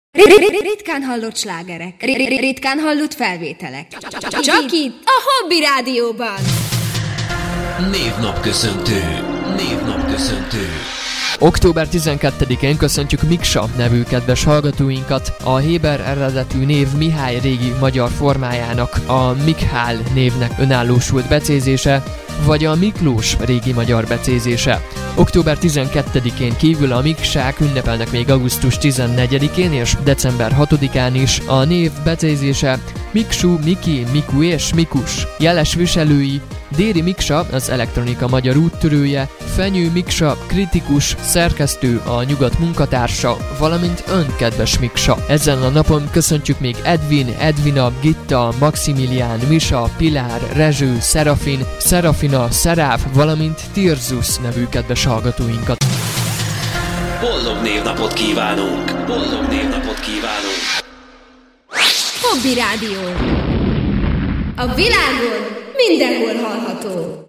Ritkán hallott slágerek, ritkán hallott felvételek. Csak itt, a Hobby Rádióban. Névnapköszöntő. Október 12-én köszöntjük Miksa nevű kedves hallgatóinkat. A héber eredetű név Mihály régi magyar formájának a Mikhál névnek önállósult becézése, vagy a Miklós régi magyar becézése. Október 12-én kívül a Miksák ünnepelnek még augusztus 14-én és december 6-án is. A név becézése Miksu, Miki, Miku és Mikus. Jeles viselői: Déri Miksa, az elektronika magyar úttörője, Fenyő Miksa, kritikus, szerkesztő, a Nyugat munkatársa, valamint ön, kedves Miksa. Ezen a napon köszöntjük még Edvin, Edvina, Gitta, Maximilián, Misa, Pilár, Rezső, Szerafin, Szerafina, Szeráf, valamint Tirzus nevű kedves hallgatóinkat. Boldog névnapot kívánunk! Hobby Rádió. A világon mindenhol hallható.